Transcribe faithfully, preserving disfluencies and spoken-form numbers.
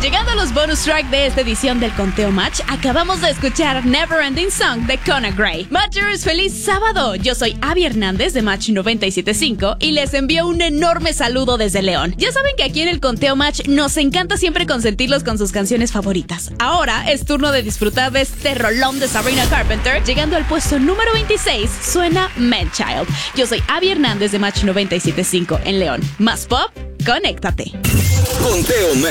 Llegando a los bonus track de esta edición del Conteo Match, acabamos de escuchar Never Ending Song de Conan Gray. Matchers, feliz sábado. Yo soy Abby Hernández de Match noventa y siete punto cinco y les envío un enorme saludo desde León. Ya saben que aquí en el Conteo Match nos encanta siempre consentirlos con sus canciones favoritas. Ahora es turno de disfrutar de este rolón de Sabrina Carpenter. Llegando al puesto número veintiséis, suena Man Child. Yo soy Abby Hernández de Match noventa y siete punto cinco en León. Más pop, conéctate. Conteo Match.